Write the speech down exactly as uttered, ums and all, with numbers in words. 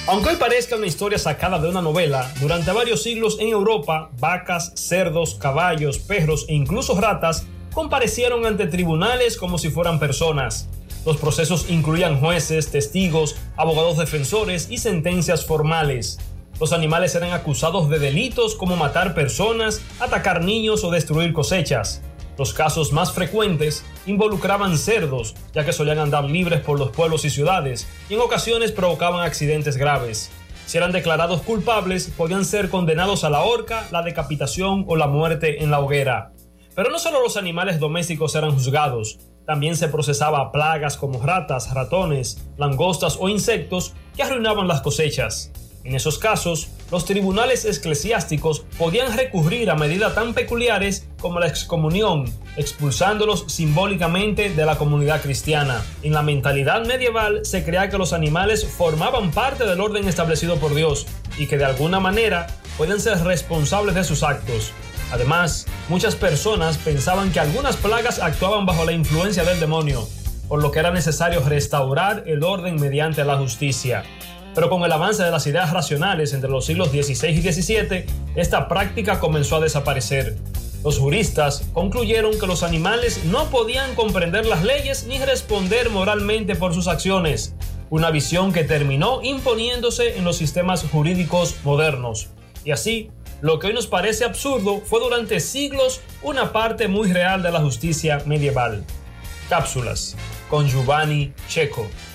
Aunque hoy parezca una historia sacada de una novela, durante varios siglos en Europa, vacas, cerdos, caballos, perros e incluso ratas comparecieron ante tribunales como si fueran personas. Los procesos incluían jueces, testigos, abogados defensores y sentencias formales. Los animales eran acusados de delitos como matar personas, atacar niños o destruir cosechas. Los casos más frecuentes involucraban cerdos, ya que solían andar libres por los pueblos y ciudades, y en ocasiones provocaban accidentes graves. Si eran declarados culpables, podían ser condenados a la horca, la decapitación o la muerte en la hoguera. Pero no solo los animales domésticos eran juzgados, también se procesaba a plagas como ratas, ratones, langostas o insectos que arruinaban las cosechas. En esos casos, los tribunales eclesiásticos podían recurrir a medidas tan peculiares como la excomunión, expulsándolos simbólicamente de la comunidad cristiana. En la mentalidad medieval se creía que los animales formaban parte del orden establecido por Dios y que de alguna manera podían ser responsables de sus actos. Además, muchas personas pensaban que algunas plagas actuaban bajo la influencia del demonio, por lo que era necesario restaurar el orden mediante la justicia. Pero con el avance de las ideas racionales entre los siglos dieciséis y diecisiete, esta práctica comenzó a desaparecer. Los juristas concluyeron que los animales no podían comprender las leyes ni responder moralmente por sus acciones, una visión que terminó imponiéndose en los sistemas jurídicos modernos. Y así, lo que hoy nos parece absurdo fue durante siglos una parte muy real de la justicia medieval. Cápsulas con Giovanni Checo.